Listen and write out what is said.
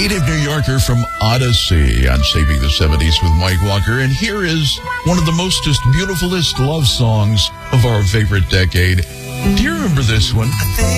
native New Yorker from Odyssey on Saving the 70s with Mike Walker. And here is one of the mostest, beautifulest love songs of our favorite decade. Do you remember this one?